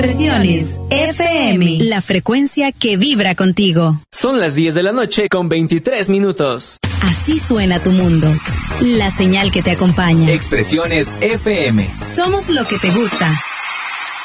Expresiones FM, la frecuencia que vibra contigo. Son las 10 de la noche con 23 minutos. Así suena tu mundo. La señal que te acompaña. Expresiones FM. Somos lo que te gusta.